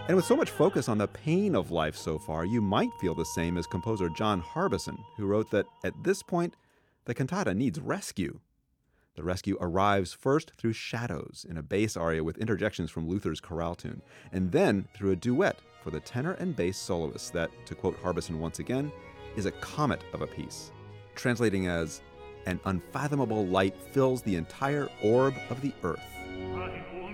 And with so much focus on the pain of life so far, you might feel the same as composer John Harbison, who wrote that at this point, the cantata needs rescue. The rescue arrives first through shadows in a bass aria with interjections from Luther's chorale tune, and then through a duet for the tenor and bass soloists that, to quote Harbison once again, is a comet of a piece, translating as, "An unfathomable light fills the entire orb of the earth."